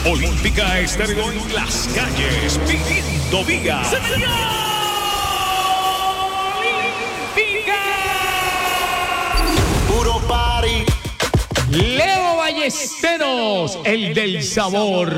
Olímpica Estéreo en las calles, viviendo vida. Puro party. Leo Ballesteros, el del sabor.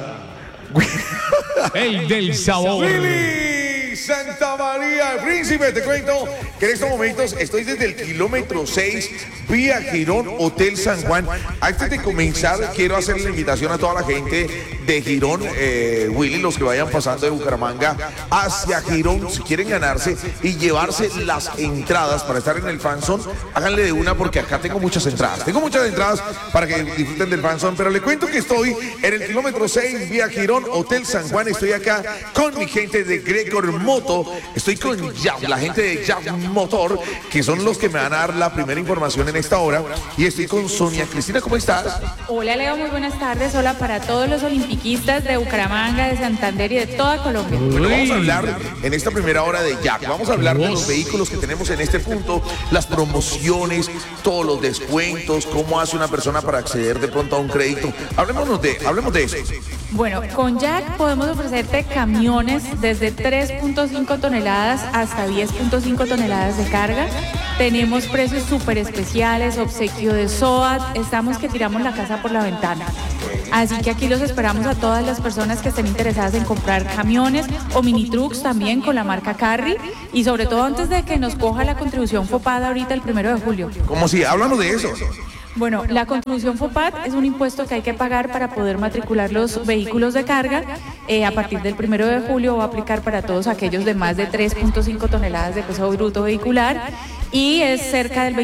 El del sabor. Willy Santa María, Príncipe, te cuento que en estos momentos estoy desde el kilómetro 6, vía Girón, Hotel San Juan. Antes de comenzar, quiero hacer la invitación a toda la gente de Girón, Willy, los que vayan pasando de Bucaramanga hacia Girón, si quieren ganarse y llevarse las entradas para estar en el fanzone, háganle de una porque acá tengo muchas entradas. Tengo muchas entradas para que disfruten del fanzone, pero le cuento que estoy en el kilómetro 6, vía Girón, Hotel San Juan. Estoy acá con mi gente de Gregor Moto, estoy con Jav, la gente de Jav Motor, que son los que me van a dar la primera información en esta hora, y estoy con Sonia Cristina. ¿Cómo estás? Hola Leo, muy buenas tardes. Hola para todos los olimpiquistas de Bucaramanga, de Santander y de toda Colombia. Bueno, vamos a hablar en esta primera hora de Jack. Vamos a hablar de los vehículos que tenemos en este punto, las promociones, todos los descuentos, cómo hace una persona para acceder de pronto a un crédito. Hablemos de eso. Bueno, con Jack podemos ofrecerte camiones desde 3.5 toneladas hasta 10.5 toneladas de carga. Tenemos precios súper especiales, obsequio de SOAT, estamos que tiramos la casa por la ventana. Así que aquí los esperamos a todas las personas que estén interesadas en comprar camiones o mini trucks también con la marca Carry, y sobre todo antes de que nos coja la contribución FOPAD ahorita el 1 de julio. ¿Cómo si? Háblanos de eso. Bueno, la contribución FOPAD es un impuesto que hay que pagar para poder matricular los vehículos de carga. A partir del 1 de julio va a aplicar para todos aquellos de más de 3.5 toneladas de peso bruto vehicular, y es cerca del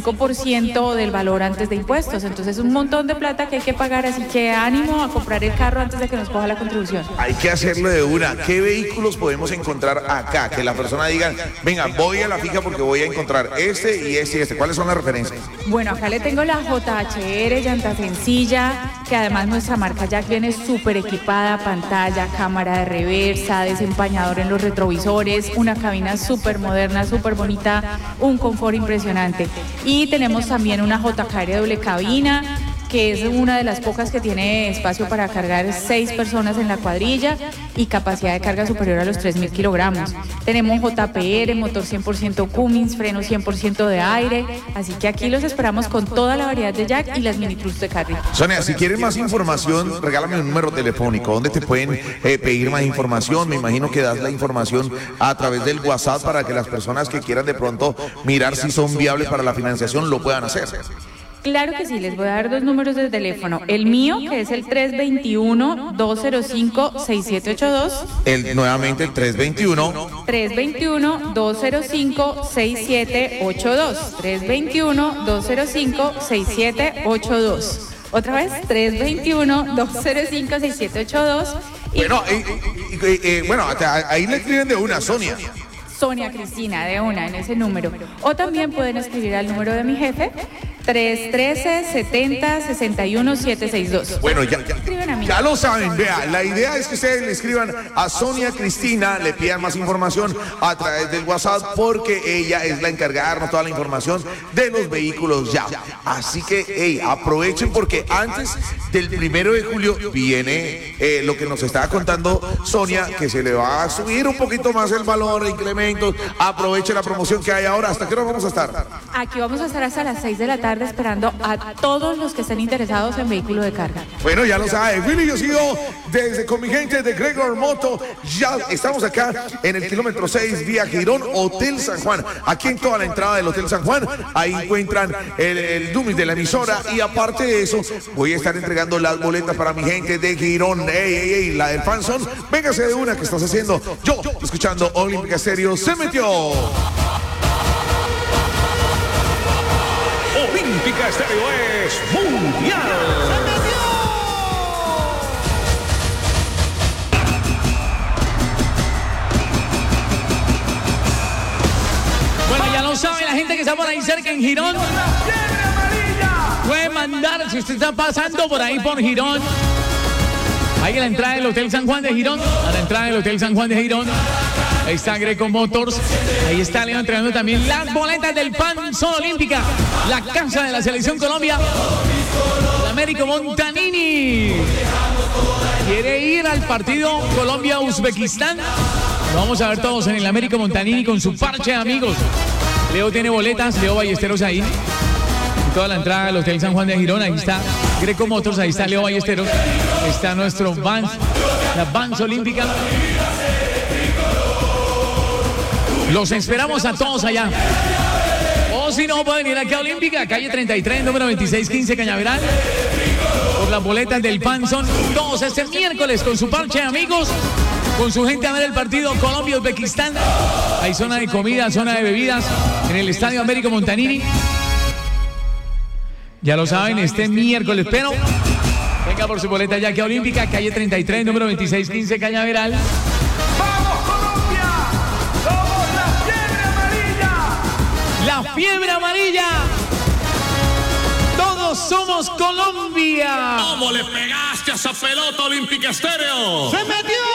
25% del valor antes de impuestos. Entonces es un montón de plata que hay que pagar, así que ánimo a comprar el carro antes de que nos coja la contribución. Hay que hacerlo de una. ¿Qué vehículos podemos encontrar acá? Que la persona diga, venga, voy a la fija porque voy a encontrar este y este y este. ¿Cuáles son las referencias? Bueno, acá le tengo la JHR, llanta sencilla, que además nuestra marca Jack viene súper equipada, pantalla, cámara de reversa, desempañador en los retrovisores, una cabina súper moderna, súper bonita, un confort impresionante. Y tenemos también una JKR doble cabina, que es una de las pocas que tiene espacio para cargar 6 personas en la cuadrilla y capacidad de carga superior a los 3.000 kilogramos. Tenemos JPR, motor 100% Cummins, freno 100% de aire, así que aquí los esperamos con toda la variedad de Jack y las mini trucks de Carry. Sonia, si quieren más información, regálame un número telefónico. ¿Dónde te pueden pedir más información? Me imagino que das la información a través del WhatsApp para que las personas que quieran de pronto mirar si son viables para la financiación lo puedan hacer. Claro que sí, les voy a dar 2 números de teléfono. El mío, que es el 321-205-6782. Nuevamente el 321. 321-205-6782. 321-205-6782. Otra vez, 321-205-6782. Bueno, ahí le escriben de una, Sonia. Sonia Cristina, de una, en ese número. O también pueden escribir al número de mi jefe, 313-70-61-762. Bueno, ya lo saben, vea, la idea es que ustedes le escriban a Sonia Cristina, le pidan más información a través del WhatsApp, porque ella es la encargada de darnos toda la información de los vehículos ya. Así que, aprovechen, porque antes del 1 de julio viene lo que nos estaba contando Sonia, que se le va a subir un poquito más el valor de incrementos. Aprovechen la promoción que hay ahora. ¿Hasta qué hora vamos a estar? Aquí vamos a estar hasta las 6 de la tarde esperando a todos los que estén interesados en vehículo de carga. Bueno, ya lo sabe, Willy, yo sigo con mi gente de Gregor Moto. Ya estamos acá en el kilómetro 6, vía Girón, Hotel San Juan. Aquí en toda la entrada del Hotel San Juan, ahí encuentran el dummy de la emisora, y aparte de eso, voy a estar entregando las boletas para mi gente de Girón. La del fanzone, véngase de una, que estás haciendo. Yo, escuchando Olímpica Estéreo, se metió. Olímpica Estéreo es mundial. Bueno, ya lo sabe la gente que está por ahí cerca en Girón. Puede mandar, si usted está pasando por ahí por Girón, ahí a la entrada del Hotel San Juan de Girón, a la entrada del Hotel San Juan de Girón, ahí está Greco Motors, ahí está Leo entregando también las boletas del fanzone Olímpica, la casa de la Selección Colombia, el Américo Montanini. quiere ir al partido Colombia-Uzbekistán. Lo vamos a ver todos en el Américo Montanini con su parche de amigos. Leo tiene boletas, Leo Ballesteros ahí. Y toda la entrada del Hotel San Juan de Girón, ahí está Greco Motors, ahí está Leo Ballesteros. Ahí está nuestro Vans, la Vans Olímpica. Los esperamos a todos allá. O si no, pueden ir aquí a Olímpica, calle 33, número 2615, Cañaveral. Por las boletas del PAN son todos este miércoles con su parche de amigos, con su gente a ver el partido Colombia-Uzbekistán. Hay zona de comida, zona de bebidas en el Estadio Américo Montanini. Ya lo saben, este miércoles, pero venga por su boleta ya aquí a Olímpica, calle 33, número 2615, Cañaveral. La fiebre amarilla. Todos somos Colombia. ¿Cómo le pegaste a esa pelota, Olímpica Estéreo? ¡Se metió!